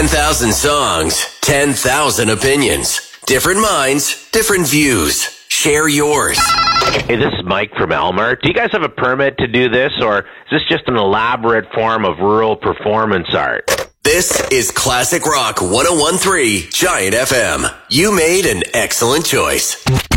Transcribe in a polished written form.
10,000 songs, 10,000 opinions. Different minds, different views. Share yours. Hey, this is Mike from Elmer. Do you guys have a permit to do this, or is this just an elaborate form of rural performance art? This is Classic Rock 101.3 Giant FM. You made an excellent choice.